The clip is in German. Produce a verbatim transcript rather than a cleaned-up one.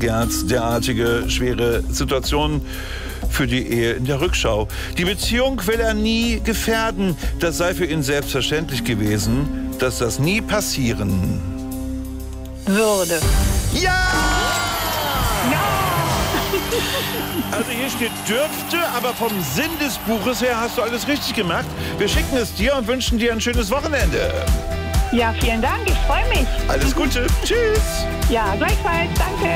Gerds derartige schwere Situationen für die Ehe in der Rückschau. Die Beziehung will er nie gefährden. Das sei für ihn selbstverständlich gewesen, dass das nie passieren würde. Ja! Ja! Also hier steht dürfte, aber vom Sinn des Buches her hast du alles richtig gemacht. Wir schicken es dir und wünschen dir ein schönes Wochenende. Ja, vielen Dank, ich freue mich. Alles Gute. Tschüss. Ja, gleichfalls, danke.